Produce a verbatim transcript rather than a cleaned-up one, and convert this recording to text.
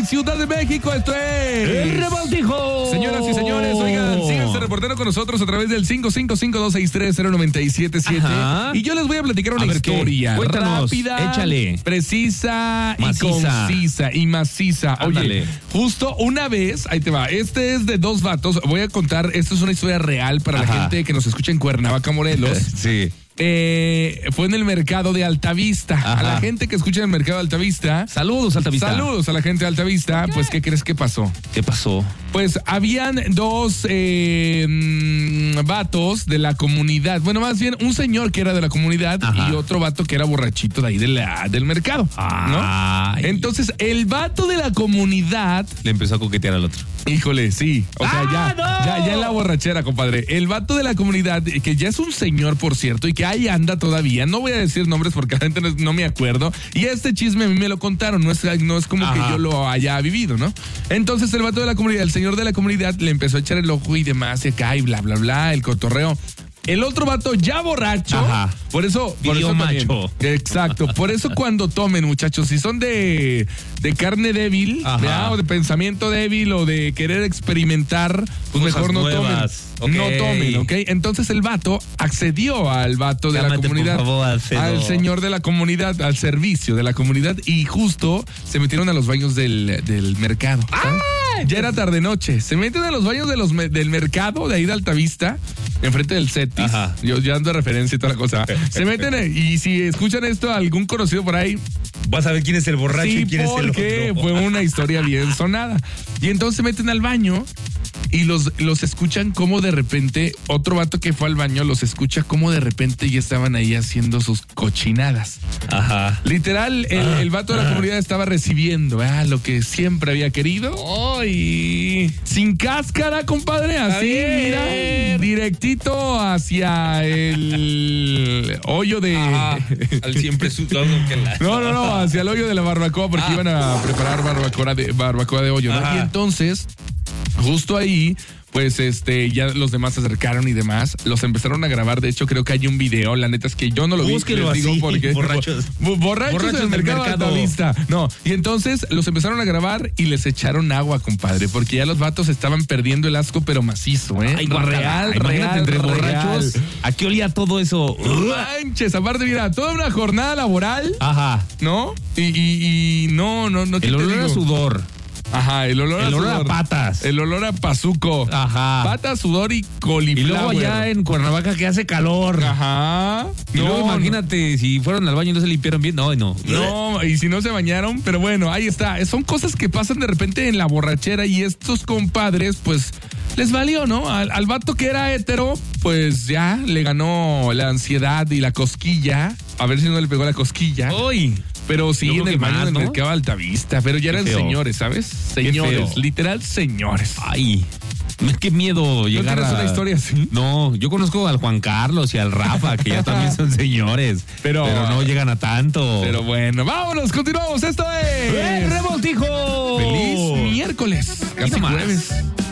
Ciudad de México. Esto es ¡El Revoltijo! Señoras y señores, oigan, síganse reportando con nosotros a través del cinco cinco cinco, dos seis tres, cero nueve siete siete. Y yo les voy a platicar una a ver, historia ¿qué? Cuéntanos, rápida, échale. precisa Maciza. y concisa y maciza. Ándale. Oye, justo una vez, ahí te va, este es de dos vatos. Voy a contar, esto es una historia real para Ajá. la gente que nos escucha en Cuernavaca, Morelos. Sí. Eh, fue en el mercado de Altavista. Ajá. A la gente que escucha en el mercado de Altavista. Saludos, Altavista. Saludos a la gente de Altavista. Pues, ¿qué crees que pasó? ¿Qué pasó? Pues habían dos eh, mm, vatos de la comunidad. Bueno, más bien un señor que era de la comunidad. Ajá. Y otro vato que era borrachito de ahí de la, del mercado. Ay. ¿No? Entonces, el vato de la comunidad. Le empezó a coquetear al otro. Híjole, sí. O sea, ¡Ah, ya, no! ya, ya en la borrachera, compadre. El vato de la comunidad, que ya es un señor, por cierto, y que ahí anda todavía. No voy a decir nombres porque la gente no, no me acuerdo. Y este chisme a mí me lo contaron. No es, no es como Ajá. que yo lo haya vivido, ¿no? Entonces el vato de la comunidad, el señor de la comunidad, le empezó a echar el ojo y demás, y acá, y bla, bla, bla, el cotorreo. El otro vato ya borracho. Ajá. Por eso. Por Video eso también. macho. Exacto. Por eso cuando tomen, muchachos, si son de, de carne débil, Ajá. ¿verdad? O de pensamiento débil o de querer experimentar, pues Cosas mejor no nuevas. tomen. Ok. No tomen, ¿ok? Entonces el vato accedió al vato de Llámate, la comunidad. por favor, Alfredo. Al señor de la comunidad, al servicio de la comunidad. Y justo se metieron a los baños del, del mercado. ¿sabes? Ya era tarde noche. Se meten a los baños de los, me- del mercado, de ahí de Altavista, enfrente del Cetis. Ajá. Yo ya ando de referencia y toda la cosa. Se meten eh, y si escuchan esto, algún conocido por ahí, Vas a ver quién es el borracho sí, y quién es el porque otro. fue una historia bien sonada. Y entonces se meten al baño y los, los escuchan como de repente, otro vato que fue al baño los escucha como de repente ya estaban ahí haciendo sus cochinadas. Ajá. Literal, el, el vato de la comunidad estaba recibiendo ah, lo que siempre había querido. ¡Ay! Sin cáscara, compadre, así, ver. mira, directito hacia el hoyo de... Ajá. Al siempre sudado que la... No, no, no, hacia el hoyo de la barbacoa porque Ah. iban a preparar barbacoa de, barbacoa de hoyo, ¿no? Ajá. Y entonces, justo ahí, pues este, ya los demás se acercaron y demás, los empezaron a grabar. De hecho, creo que hay un video, la neta es que yo no lo vi. Búsquenlo les digo así, porque- borrachos. Bo- borrachos, Borrachos del del mercado, mercado. Altavista. No, y entonces los empezaron a grabar y les echaron agua, compadre, porque ya los vatos estaban perdiendo el asco, pero macizo, ¿eh? Ay, guácala. real, Imagínate real, entre real. borrachos. ¿A qué olía todo eso? No manches, aparte, mira, toda una jornada laboral, Ajá. ¿no? Y, y, y no, no, no. ¿qué El te olor a digo? sudor. Ajá, el olor El a olor a sudor. patas. El olor a pazuco. Ajá. Patas, sudor y Y coliflor. luego allá en Cuernavaca que hace calor. Ajá. Y luego imagínate, si fueron al baño y no se limpiaron bien. No, no. No, y si no se bañaron, pero bueno, ahí está. Son cosas que pasan de repente en la borrachera y estos compadres, pues, les valió, ¿no? Al, al vato que era hetero, pues ya le ganó la ansiedad y la cosquilla. A ver si no le pegó la cosquilla. ¡Uy! Pero sí, Yo en creo el que baño más, del ¿no? mercado Altavista. Pero ya Qué eran feo. señores, ¿sabes? Señores, feo. literal señores. Ay, qué miedo ¿No llegar tienes a... una historia así? No, yo conozco al Juan Carlos y al Rafa, que ya también son señores, Pero- pero, no llegan a tanto. Pero bueno, vámonos, continuamos. Esto es... ¡Eh, Revoltijo! ¡Feliz miércoles! Casi nomás. jueves.